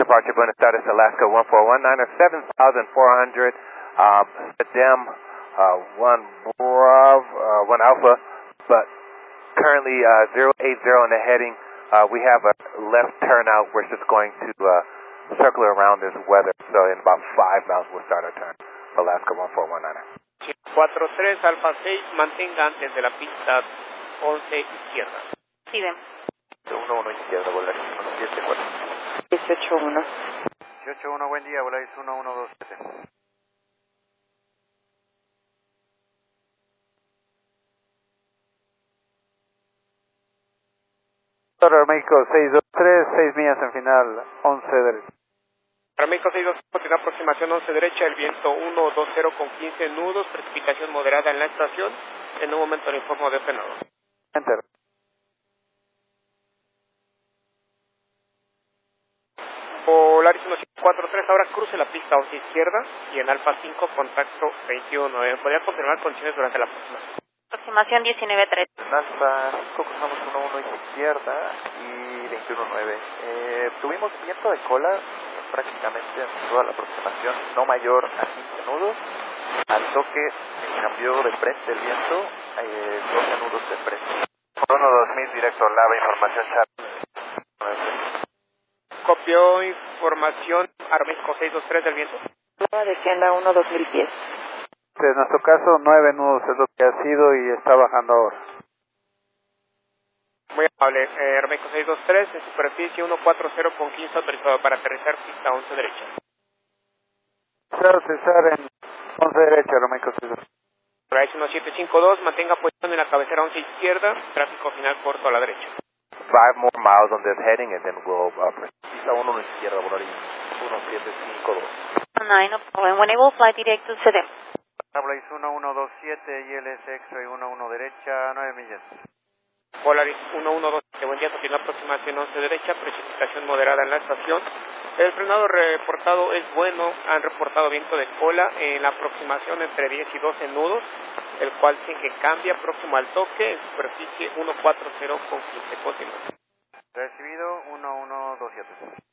Departure Buenos Aires, Alaska 1419, 7,400, Dem 1 Brav, 1 Alpha, but currently 080 in the heading. We have a left turnout. We're just going to circle around this weather, so in about 5 miles we'll start our turn. Alaska 1419. 43 Alfa 6, mantenga antes de la pista 11 izquierda. Sí, ven. 11 izquierda, Volaris 174. 181. 181, buen día, Volaris 1127. México 623, 6 millas en final, 11 derecha. México 62, continúa aproximación 11 derecha, el viento 120 con 15 nudos, precipitación moderada en la estación, en un momento le informo de frenado. Enter. Polaris 1743, ahora cruce la pista 11 izquierda y en Alfa 5 contacto 21. ¿Podría confirmar condiciones durante la aproximación? Aproximación 19.3. En Alfa 5 cruzamos 11 izquierda y 21.9. Tuvimos viento de cola prácticamente en toda la aproximación, no mayor a 15 nudos. Al toque cambió de frente el viento, 12 nudos de frente. 12000 directo Lava, información chat. Copió información Aeroméxico 623 del viento. Lava descienda 1-2000 pies. En nuestro caso 9 nudos es lo que ha sido y está bajando ahora. Muy amable, Aeroméxico 623 en superficie 140 con 15 autorizado para aterrizar pista 11 derecha. César en 11 derecha, Aeroméxico 623. Polaris 1752, mantenga posición en la cabecera 11 izquierda, tráfico final corto a la derecha. 5 more miles on this heading and then we'll pista 1 izquierda, Volaris 1752. 9, no problem. When able, fly direct to Sedem. Volaris 1127, ILS X-ray 11 derecha, 9 millas. Polaris 112, buen día, continúa aproximación 11 derecha, precipitación moderada en la estación. El frenado reportado es bueno, han reportado viento de cola en la aproximación entre 10 y 12 nudos, el cual sin que cambia próximo al toque, en superficie 140 con 15. Continúa. Recibido 1127.